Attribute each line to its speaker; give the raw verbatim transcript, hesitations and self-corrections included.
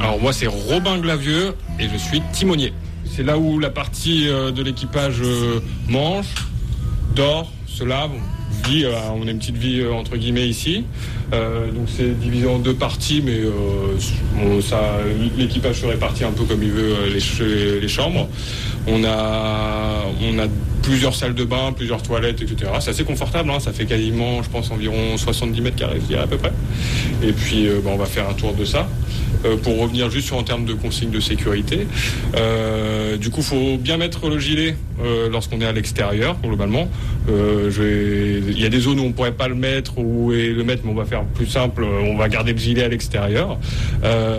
Speaker 1: Alors moi c'est Robin Glavieux et je suis timonier. C'est là où la partie euh, de l'équipage euh, mange, dort, se lave, vit. Euh, on a une petite vie euh, entre guillemets ici. Euh, donc c'est divisé en deux parties, mais euh, bon, ça, l'équipage se répartit un peu comme il veut euh, les, ch- les chambres. On a, on a plusieurs salles de bain, plusieurs toilettes, et cetera. C'est assez confortable, hein, ça fait quasiment, je pense, environ soixante-dix mètres carrés, je dirais à peu près. Et puis, euh, bah, on va faire un tour de ça. Euh, pour revenir juste sur en termes de consignes de sécurité, euh, du coup, faut bien mettre le gilet euh, lorsqu'on est à l'extérieur, globalement. Euh, je vais... Il y a des zones où on pourrait pas le mettre ou et le mettre, mais on va faire plus simple. On va garder le gilet à l'extérieur. Euh,